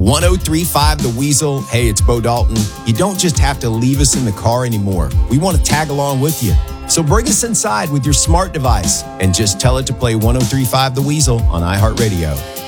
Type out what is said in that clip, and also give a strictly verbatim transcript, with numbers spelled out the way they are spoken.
ten thirty-five The Weasel. Hey, it's Bo Dalton. You don't just have to leave us in the car anymore. We want to tag along with you. So bring us inside with your smart device and just tell it to play ten thirty-five The Weasel on iHeartRadio.